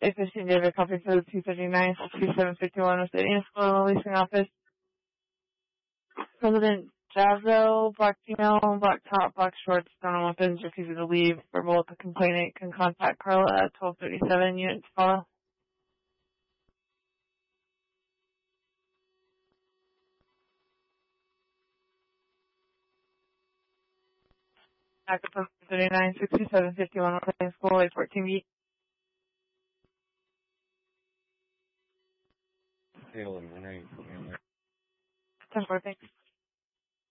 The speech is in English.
A15 David, copy for the 239, 6751 with the School Leasing Office. President Jazzo, black female, black top, black shorts, don't weapons, refusing to leave. Verbal, the complainant can contact Carla at 1237, units follow. Backup from 39, 6751 with School, 814B. Taylor, 1-8. 10-4, thanks.